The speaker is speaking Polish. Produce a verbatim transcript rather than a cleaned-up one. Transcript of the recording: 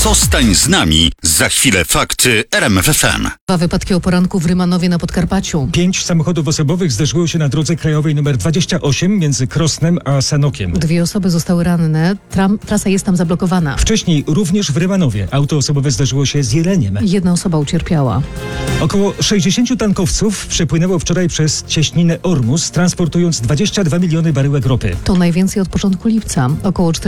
Zostań z nami. Za chwilę fakty R M F F M. Dwa wypadki o poranku w Rymanowie na Podkarpaciu. Pięć samochodów osobowych zderzyło się na drodze krajowej nr dwadzieścia osiem między Krosnem a Sanokiem. Dwie osoby zostały ranne. Tram, trasa jest tam zablokowana. Wcześniej również w Rymanowie auto osobowe zderzyło się z Jeleniem. Jedna osoba ucierpiała. Około sześćdziesięciu tankowców przepłynęło wczoraj przez cieśninę Ormus, transportując dwadzieścia dwa miliony baryłek ropy. To najwięcej od początku lipca. Około